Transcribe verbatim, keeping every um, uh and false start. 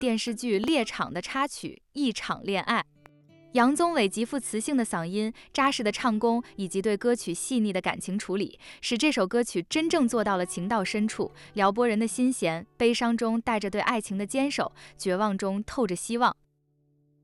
电视剧《猎场》的插曲《一场恋爱》。杨宗纬极富磁性的嗓音、扎实的唱功以及对歌曲细腻的感情处理，使这首歌曲真正做到了情到深处，撩拨人的心弦，悲伤中带着对爱情的坚守，绝望中透着希望。